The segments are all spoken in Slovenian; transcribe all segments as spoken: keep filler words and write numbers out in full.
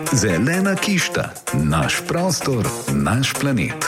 Zelena kišta, naš prostor, naš planet.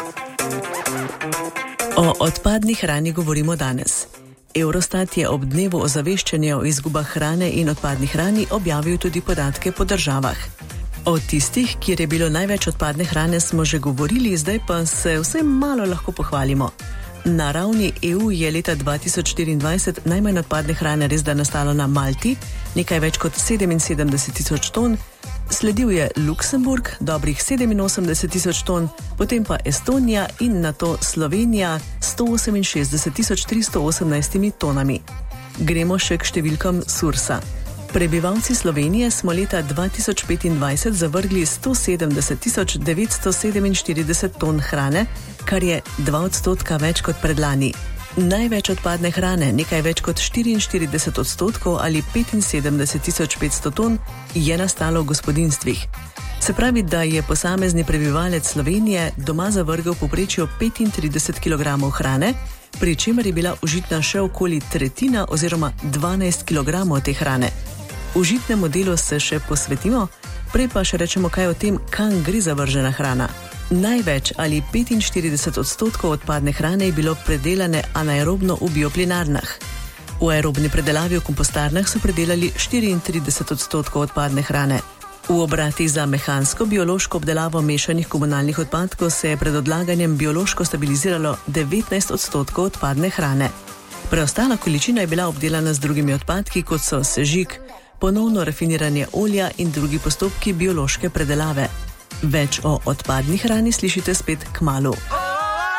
O odpadni hrani govorimo danes. Eurostat je ob dnevu ozaveščanja o izgubah hrane in odpadni hrani objavil tudi podatke po državah. O tistih, kjer je bilo največ odpadne hrane, smo že govorili, zdaj pa se vsaj malo lahko pohvalimo. Na ravni E U je leta dva tisoč štiriindvajset najmanj odpadne hrane resda nastalo na Malti, nekaj več kot sedeminsedemdeset tisoč ton, sledil je Luksemburg, dobrih sedeminosemdeset tisoč ton, potem pa Estonija in nato Slovenija s sto oseminšestdeset tisoč tristo osemnajst tonami. Gremo še k številkam Sursa. Prebivalci Slovenije smo leta dva tisoč petindvajset zavrgli sto sedemdeset tisoč devetsto sedeminštirideset ton hrane, kar je dva odstotka več kot predlani. Največ odpadne hrane, nekaj več kot štiriinštirideset odstotkov ali petinsedemdeset tisoč petsto ton, je nastalo v gospodinjstvih. Se pravi, da je posamezni prebivalec Slovenije doma zavrgel povprečju petintrideset kilogramov hrane, pri čemer je bila užitna še okoli tretjina oziroma dvanajst kilogramov te hrane. Užitnemu delu se še posvetimo, prej pa še rečemo kaj o tem, kam gre zavržena hrana. Največ ali petinštirideset odstotkov odpadne hrane je bilo predelane anaerobno v bioplinarnah. V aerobni predelavi v kompostarnah so predelali štiriintrideset odstotkov odpadne hrane. V obratih za mehansko biološko obdelavo mešanih komunalnih odpadkov se je pred odlaganjem biološko stabiliziralo devetnajst odstotkov odpadne hrane. Preostala količina je bila obdelana z drugimi odpadki, kot so sežig, ponovno rafiniranje olja in drugi postopki biološke predelave. Več o odpadni hrani slišite spet kmalu.